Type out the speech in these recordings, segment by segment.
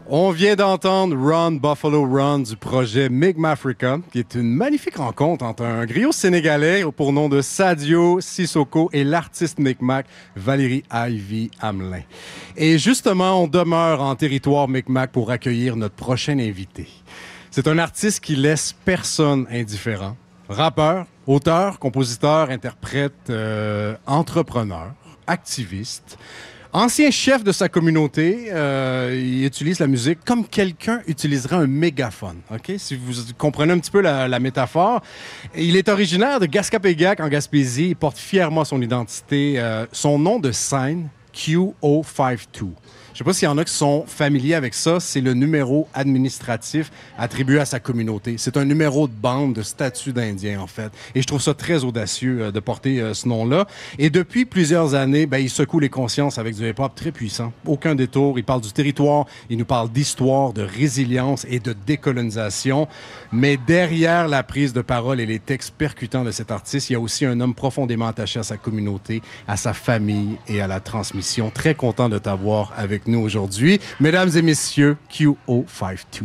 On vient d'entendre Run Buffalo Run du projet Migmafrica, qui est une magnifique rencontre entre un griot sénégalais pour nom de Sadio Sissoko et l'artiste Micmac Valérie Ivy Hamelin. Et justement, on demeure en territoire Micmac pour accueillir notre prochain invité. C'est un artiste qui laisse personne indifférent. Rappeur, auteur, compositeur, interprète, entrepreneur, activiste. Ancien chef de sa communauté, il utilise la musique comme quelqu'un utiliserait un mégaphone. Ok, si vous comprenez un petit peu la métaphore. Il est originaire de Gascapégac, en Gaspésie. Il porte fièrement son identité. Son nom de scène, QO52. Je ne sais pas s'il y en a qui sont familiers avec ça. C'est le numéro administratif attribué à sa communauté. C'est un numéro de bande de statut d'Indien, en fait. Et je trouve ça très audacieux de porter ce nom-là. Et depuis plusieurs années, il secoue les consciences avec du hip-hop très puissant. Aucun détour. Il parle du territoire. Il nous parle d'histoire, de résilience et de décolonisation. Mais derrière la prise de parole et les textes percutants de cet artiste, il y a aussi un homme profondément attaché à sa communauté, à sa famille et à la transmission. Très content de t'avoir avec nous aujourd'hui. Mesdames et messieurs, QO52.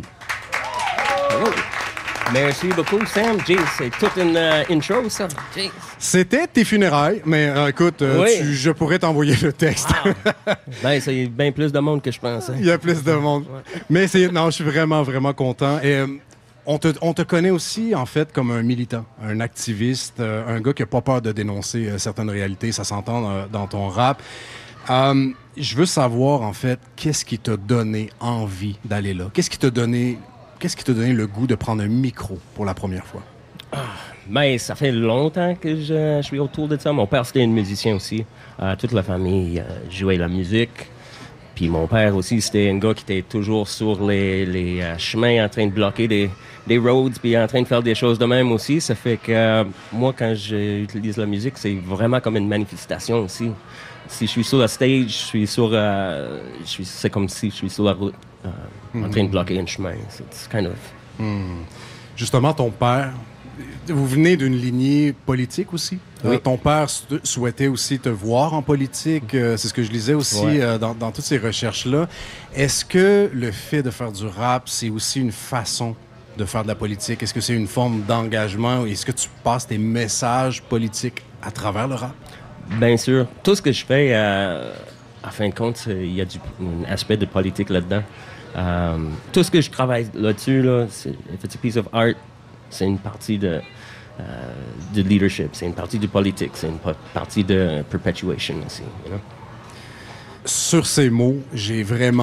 Oh. Merci beaucoup, Sam. Jeez, c'est toute une intro, ça. Jeez. C'était tes funérailles, mais écoute, Oui. je pourrais t'envoyer le texte. Wow. C'est bien plus de monde que je pensais. Il y a plus de monde. Ouais. Mais non, je suis vraiment, vraiment content. Et on te connaît aussi, en fait, comme un militant, un activiste, un gars qui n'a pas peur de dénoncer certaines réalités. Ça s'entend dans ton rap. Je veux savoir, en fait, qu'est-ce qui t'a donné envie d'aller là? Qu'est-ce qui t'a donné le goût de prendre un micro pour la première fois? Ça fait longtemps que je suis autour de ça. Mon père, c'était un musicien aussi. Toute la famille jouait la musique. Puis mon père aussi, c'était un gars qui était toujours sur les chemins en train de bloquer des roads puis en train de faire des choses de même aussi. Ça fait que moi, quand j'utilise la musique, c'est vraiment comme une manifestation aussi. Si je suis sur la stage, c'est comme si je suis sur la route en train de bloquer un chemin. It's kind of... Justement, ton père, vous venez d'une lignée politique aussi. Oui. Ton père souhaitait aussi te voir en politique. C'est ce que je lisais aussi dans toutes ces recherches-là. Est-ce que le fait de faire du rap, c'est aussi une façon de faire de la politique? Est-ce que c'est une forme d'engagement? Est-ce que tu passes tes messages politiques à travers le rap? Bien sûr. Tout ce que je fais, à fin de compte, il y a un aspect de politique là-dedans. Tout ce que je travaille là-dessus, if it's a piece of art, c'est une partie de leadership, c'est une partie de politique, c'est une partie de perpetuation aussi. You know? Sur ces mots, j'ai vraiment